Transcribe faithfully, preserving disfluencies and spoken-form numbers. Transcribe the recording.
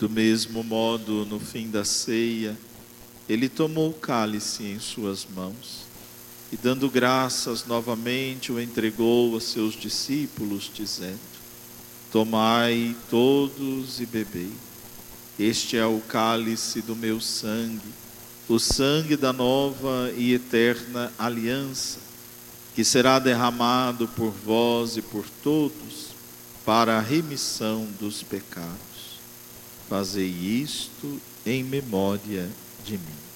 Do mesmo modo, no fim da ceia, ele tomou o cálice em suas mãos e, dando graças novamente, o entregou a seus discípulos, dizendo: tomai todos e bebei. Este é o cálice do meu sangue, o sangue da nova e eterna aliança, que será derramado por vós e por todos para a remissão dos pecados. Fazei isto em memória de mim.